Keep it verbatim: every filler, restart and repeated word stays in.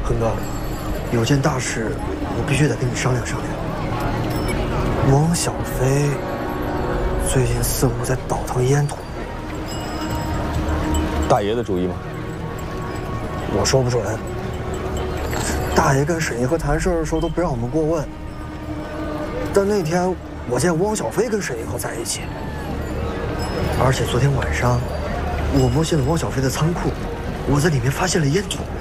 恒哥，有件大事，我必须得跟你商量商量。汪小菲最近似乎在倒腾烟土， 大爷的主意吗？ 我说不准。大爷跟沈银河谈事的时候都不让我们过问，但那天我见汪小菲跟沈银河在一起，而且昨天晚上我摸进了汪小菲的仓库，我在里面发现了烟土。